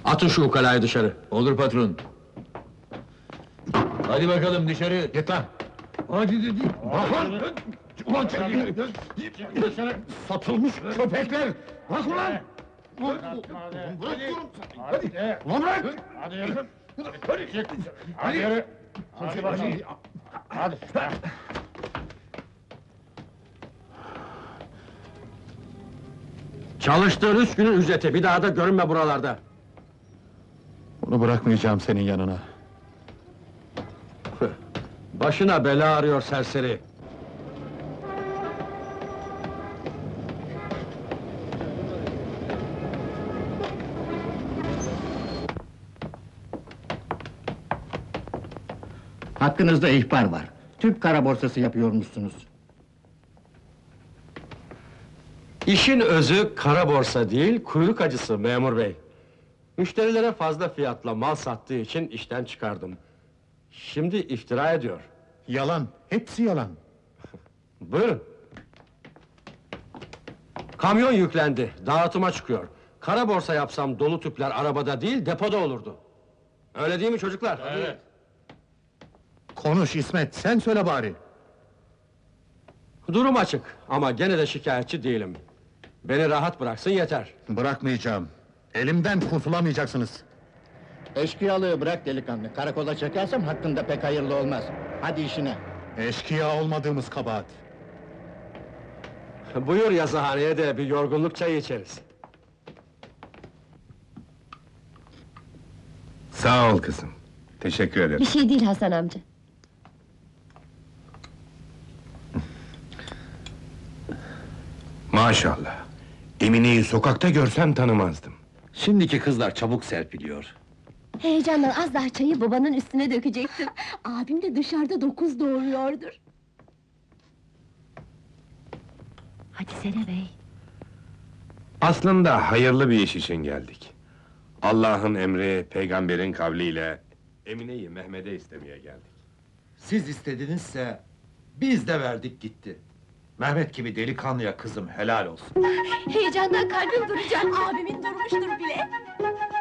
Atın şu ukalayı dışarı. Olur patron. Hadi bakalım dışarı. Git lan! Hadi dedi! Bak lan! Ulan satılmış köpekler! Bırak ulan! Bırak diyorum sana! Hadi! Ulan bırak! Hadi yürü. Hadi yürü. Hadi bakayım! Hadi. Çalıştığın 3 günün ücreti, bir daha da görünme buralarda. Bunu bırakmayacağım senin yanına. Başına bela arıyor serseri. Hakkınızda ihbar var. Türk kara borsası yapıyormuşsunuz. İşin özü kara borsa değil, kuyruk acısı memur bey. Müşterilere fazla fiyatla mal sattığı için işten çıkardım. Şimdi iftira ediyor. Yalan, hepsi yalan. Buyurun. Kamyon yüklendi, dağıtıma çıkıyor. Kara borsa yapsam dolu tüpler arabada değil, depoda olurdu. Öyle değil mi çocuklar? Evet. Konuş İsmet, sen söyle bari. Durum açık ama gene de şikayetçi değilim. Beni rahat bıraksın yeter. Bırakmayacağım. Elimden kurtulamayacaksınız. Eşkıyalığı bırak delikanlı. Karakola çekersem hakkında pek hayırlı olmaz. Hadi işine. Eşkıya olmadığımız kabahat. Buyur yazıhaneye de bir yorgunluk çayı içeriz. Sağ ol kızım. Teşekkür ederim. Bir şey değil Hasan amca. Maşallah. Emine'yi sokakta görsem tanımazdım. Şimdiki kızlar çabuk serpiliyor. Heyecandan az daha çayı babanın üstüne dökecektim. Abim de dışarıda 9 doğuruyordur. Hadi Sene Bey. Aslında hayırlı bir iş için geldik. Allah'ın emri, peygamberin kavliyle Emine'yi Mehmet'e istemeye geldik. Siz istedinizse biz de verdik gitti. Mehmet gibi delikanlıya kızım helal olsun. Heyecandan kalbim duracak. Abimin durmuştur bile.